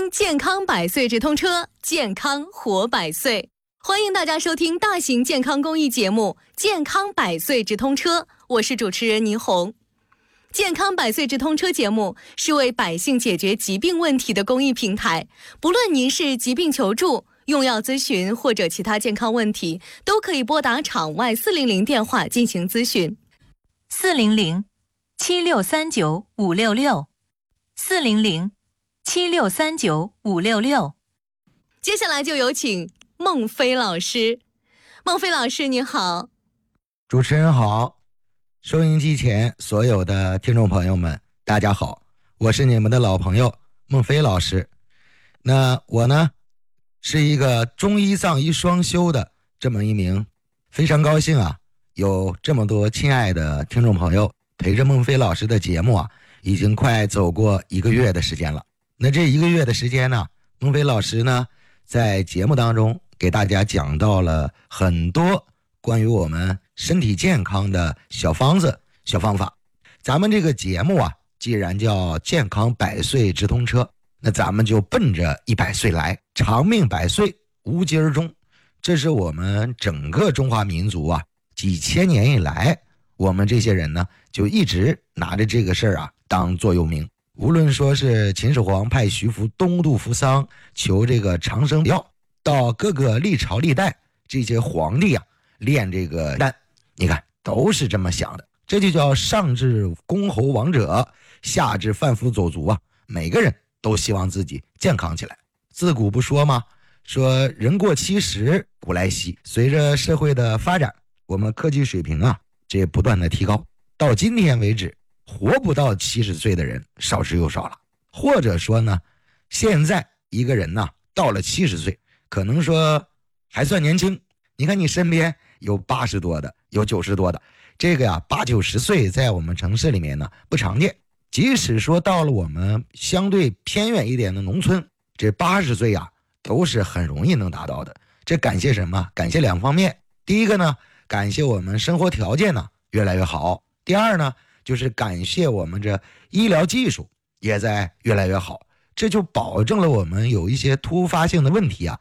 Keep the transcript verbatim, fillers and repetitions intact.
听健康百岁直通车，健康活百岁。欢迎大家收听大型健康公益节目《健康百岁直通车》，我是主持人倪虹。健康百岁直通车节目是为百姓解决疾病问题的公益平台，不论您是疾病求助、用药咨询或者其他健康问题，都可以拨打场外四零零电话进行咨询。 四零零七六三九五六六，四零零七六三九五六六。 接下来就有请孟非老师。孟非老师你好。 主持人好，收音机前所有的听众朋友们大家好，我是你们的老朋友孟非老师。那我呢是一个中医藏医双修的这么一名，非常高兴啊，有这么多亲爱的听众朋友陪着孟非老师的节目啊，已经快走过一个月的时间了。那这一个月的时间呢，孟非老师呢在节目当中给大家讲到了很多关于我们身体健康的小方子、小方法。咱们这个节目啊，既然叫健康百岁直通车，那咱们就奔着一百岁来，长命百岁，无疾而终。这是我们整个中华民族啊，几千年以来，我们这些人呢，就一直拿着这个事儿啊当座右铭。无论说是秦始皇派徐福东渡扶桑求这个长生药，到各个历朝历代这些皇帝啊炼这个丹，你看都是这么想的。这就叫上至公侯王者，下至贩夫走卒啊，每个人都希望自己健康起来。自古不说吗？说人过七十古来稀。随着社会的发展，我们科技水平啊这不断的提高，到今天为止，活不到七十岁的人少之又少了。或者说呢，现在一个人呢到了七十岁，可能说还算年轻。你看你身边有八十多的，有九十多的，这个呀八九十岁在我们城市里面呢不常见。即使说到了我们相对偏远一点的农村，这八十岁呀都是很容易能达到的。这感谢什么？感谢两方面。第一个呢，感谢我们生活条件呢越来越好。第二呢，就是感谢我们这医疗技术也在越来越好。这就保证了我们有一些突发性的问题啊